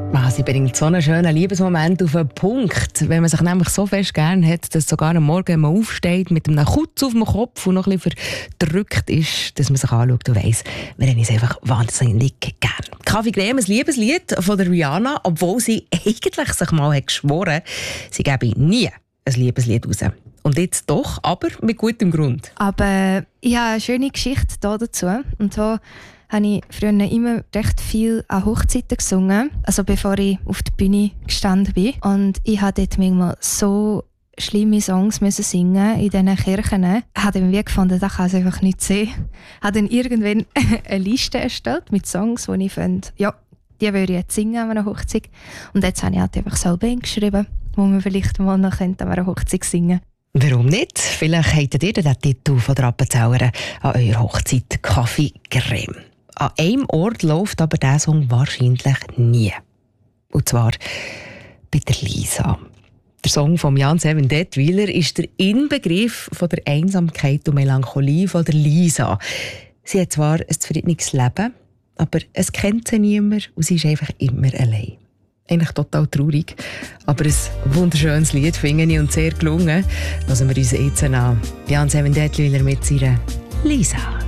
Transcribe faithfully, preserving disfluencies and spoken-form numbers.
Ah, sie bringt so einen schönen Liebesmoment auf den Punkt. Wenn man sich nämlich so fest gern hat, dass sogar am Morgen, wenn man aufsteht, mit einem Kutz auf dem Kopf und noch ein bisschen verdrückt ist, dass man sich anschaut und weiss, wir haben es einfach wahnsinnig gern. Kaffee Creme, ein Liebeslied von der Rihanna, obwohl sie eigentlich sich mal hat geschworen, sie gebe nie ein Liebeslied raus. Und jetzt doch, aber mit gutem Grund. Aber ich habe eine schöne Geschichte da dazu. Und zwar habe ich früher immer recht viel an Hochzeiten gesungen, also bevor ich auf der Bühne gestanden bin. Und ich habe dort manchmal so schlimme Songs müssen singen in diesen Kirchen. Ich habe dann wie gefunden, das kann ich einfach nicht sehen. Ich habe dann irgendwann eine Liste erstellt mit Songs, die ich finde, ja, die würde ich jetzt singen an einer Hochzeit. Und jetzt habe ich halt einfach selber geschrieben, wo man vielleicht mal noch an einer Hochzeit singen könnte. Warum nicht? Vielleicht hättet ihr den Titel von der Appenzeller an eurer Hochzeit «Kaffee Creme». An einem Ort läuft aber dieser Song wahrscheinlich nie. Und zwar bei der Lisa. Der Song von Jan Seven Detwiler ist der Inbegriff von der Einsamkeit und Melancholie von der Lisa. Sie hat zwar ein zufriedenes Leben, aber es kennt sie niemand und sie ist einfach immer allein. Eigentlich total traurig, aber ein wunderschönes Lied finde ich und sehr gelungen. Hören wir uns jetzt an. Jan Seven Detwiler mit seiner Lisa.